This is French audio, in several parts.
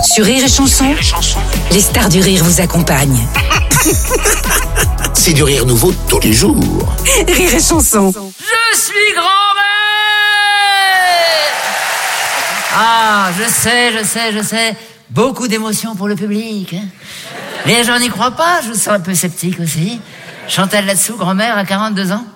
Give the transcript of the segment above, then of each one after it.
Sur Rire et Chanson, les stars du rire vous accompagnent. C'est du rire nouveau tous les jours. Rire et Chanson. Je suis grand-mère. Ah, je sais. Beaucoup d'émotions pour le public. Hein. Les gens n'y croient pas, je vous sens un peu sceptique aussi. Chantal là-dessous, grand-mère à 42 ans.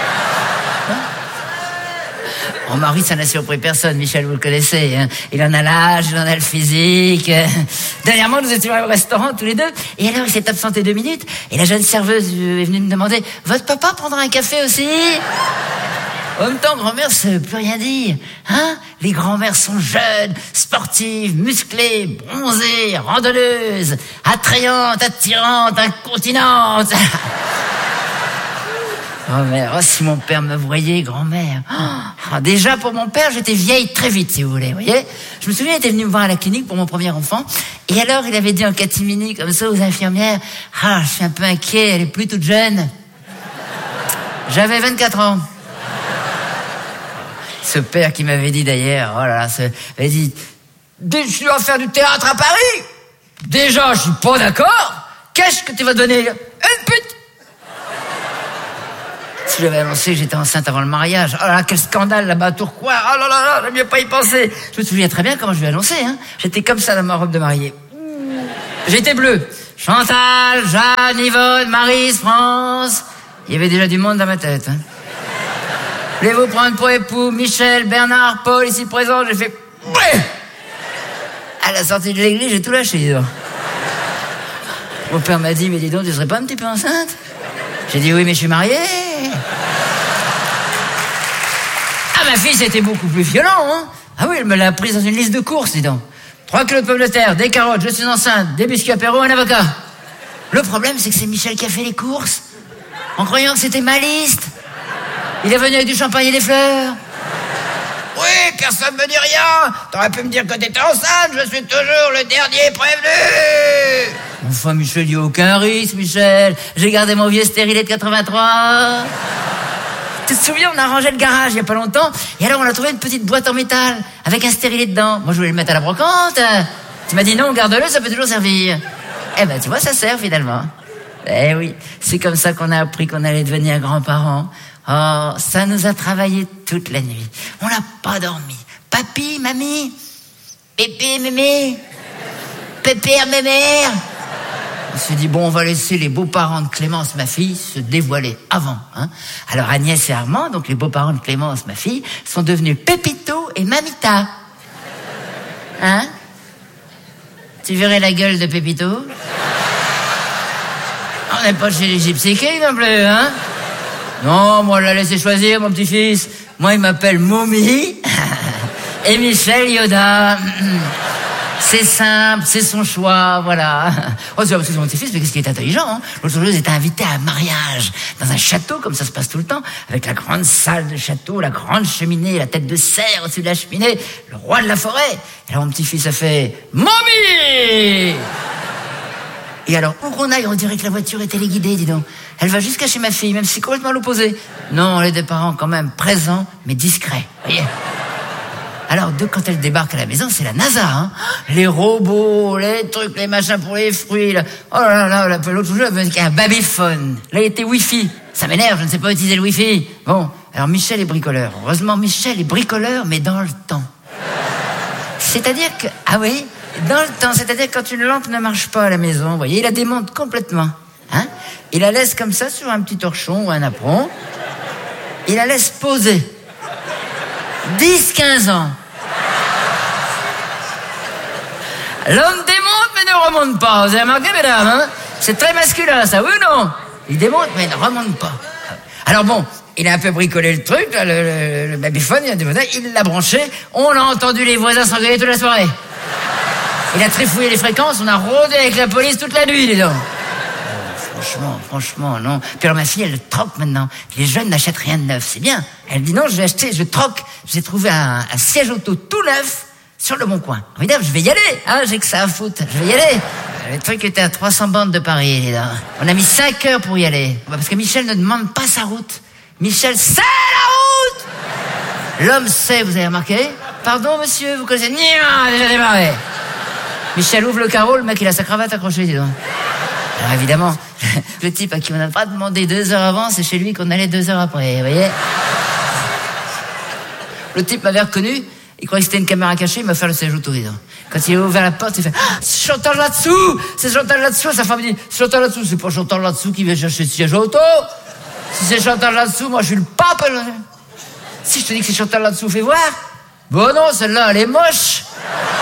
Mon mari, ça n'a surpris personne. Michel, vous le connaissez. Hein. Il en a l'âge, il en a le physique. Dernièrement, nous étions au restaurant tous les deux. Et alors, il s'est absenté 2 minutes. Et la jeune serveuse est venue me demander « Votre papa prendra un café aussi ?» En même temps, grand-mère, ça veut plus rien dire. Hein? Les grand-mères sont jeunes, sportives, musclées, bronzées, randonneuses, attrayantes, attirantes, incontinentes. Grand-mère, oh, si mon père me voyait, grand-mère. Oh, déjà, pour mon père, j'étais vieille très vite, si vous voulez, voyez. Je me souviens, il était venu me voir à la clinique pour mon premier enfant. Et alors, il avait dit en catimini, comme ça, aux infirmières, « Ah, je suis un peu inquiet, elle est plus toute jeune. » J'avais 24 ans. Ce père qui m'avait dit d'ailleurs, oh là là, avait dit, tu dois faire du théâtre à Paris. Déjà, je suis pas d'accord. Qu'est-ce que tu vas donner? Une pute. Si j'avais annoncé que j'étais enceinte avant le mariage, oh là là, quel scandale là-bas à Tourcoing. Oh là là là, j'aime mieux pas y penser. Je me souviens très bien comment je lui ai annoncé, hein. J'étais comme ça dans ma robe de mariée. J'étais bleue. Chantal, Jeanne, Yvonne, Maryse, France. Il y avait déjà du monde dans ma tête, hein. Voulez-vous prendre pour époux Michel, Bernard, Paul, ici présent? J'ai fait... Ouais. À la sortie de l'église, j'ai tout lâché, dis donc. Mon père m'a dit, mais dis donc, tu serais pas un petit peu enceinte? J'ai dit, oui, mais je suis mariée. Ah, ma fille, c'était beaucoup plus violent, hein. Ah oui, elle me l'a prise dans une liste de courses, dis donc. 3 kilos de pommes de terre, des carottes, je suis enceinte, des biscuits apéro, un avocat. Le problème, c'est que c'est Michel qui a fait les courses, en croyant que c'était ma liste. Il est venu avec du champagne et des fleurs. Oui, personne me dit rien. T'aurais pu me dire que t'étais enceinte, je suis toujours le dernier prévenu. Enfin, Michel, il n'y a aucun risque, Michel. J'ai gardé mon vieux stérilet de 83. Tu te souviens, on a rangé le garage il n'y a pas longtemps. Et alors, on a trouvé une petite boîte en métal avec un stérilet dedans. Moi, je voulais le mettre à la brocante. Tu m'as dit non, garde-le, ça peut toujours servir. Eh ben, tu vois, ça sert finalement. Eh oui, c'est comme ça qu'on a appris qu'on allait devenir grands-parents. Oh, ça nous a travaillé toute la nuit. On n'a pas dormi. Papy, mamie, pépé, mémé, pépère, mémère. On s'est dit, bon, on va laisser les beaux-parents de Clémence, ma fille, se dévoiler avant. Hein. Alors Agnès et Armand, donc les beaux-parents de Clémence, ma fille, sont devenus Pépito et Mamita. Hein? Tu verrais la gueule de Pépito? On n'est pas chez les Gypsy Kings non plus, hein? Non, moi, on l'a laissé choisir, mon petit-fils. Moi, il m'appelle Mommy et Michel Yoda. C'est simple, c'est son choix, voilà. Oh, c'est son petit-fils, mais qu'est-ce qui est intelligent, hein? L'autre jour, j'étais invité à un mariage dans un château, comme ça se passe tout le temps, avec la grande salle de château, la grande cheminée, la tête de cerf au-dessus de la cheminée, le roi de la forêt. Et là, mon petit-fils a fait « Mommy !» Et alors, où qu'on aille, on dirait que la voiture est téléguidée, dis donc. Elle va jusqu'à chez ma fille, même si c'est complètement l'opposé. Non, on est des parents quand même présents, mais discrets. Voyez. Alors, quand elle débarque à la maison, c'est la NASA, hein. Les robots, les trucs, les machins pour les fruits, là. Oh là là, l'autre jour, elle avait un babyphone. Là, il était Wi-Fi. Ça m'énerve, je ne sais pas utiliser le Wi-Fi. Bon, alors Michel est bricoleur. Heureusement, Michel est bricoleur, mais dans le temps. C'est-à-dire que, ah oui, dans le temps, c'est-à-dire quand une lampe ne marche pas à la maison, vous voyez, il la démonte complètement. Hein? Il la laisse comme ça sur un petit torchon ou un apron. Il la laisse poser. 10-15 ans. L'homme démonte mais ne remonte pas. Vous avez remarqué, mesdames, hein? C'est très masculin, ça, oui ou non? Il démonte mais ne remonte pas. Alors bon, il a un peu bricolé le truc, là, le babyphone, il l'a branché. On a entendu les voisins s'engueuler toute la soirée. Il a trifouillé les fréquences, on a rôdé avec la police toute la nuit, les dents. Franchement, non. Puis alors ma fille, elle troque maintenant. Les jeunes n'achètent rien de neuf, c'est bien. Elle dit non, je troque. J'ai trouvé un siège auto tout neuf sur le Bon Coin. Évidemment, je vais y aller. Hein, j'ai que ça à foutre. Je vais y aller. Le truc était à 300 bandes de Paris. Là. On a mis 5 heures pour y aller. Parce que Michel ne demande pas sa route. Michel sait la route. L'homme sait, vous avez remarqué? Pardon, monsieur, vous connaissez? Nia, déjà démarré. Michel ouvre le carreau, le mec il a sa cravate accrochée, dis donc. Alors évidemment, le type à qui on n'a pas demandé 2 heures avant, c'est chez lui qu'on allait 2 heures après, vous voyez. Le type m'avait reconnu, il croyait que c'était une caméra cachée, il m'a fait le siège auto, dis donc. Quand il a ouvert la porte, il fait « Ah, c'est Chantal là-dessous! C'est Chantal là-dessous !» Sa femme dit « Chantal là-dessous, c'est pas Chantal là-dessous qui vient chercher le siège auto! Si c'est Chantal là-dessous, moi je suis le pape! Si je te dis que c'est Chantal là-dessous, fais voir! Bon non, celle-là, elle est moche!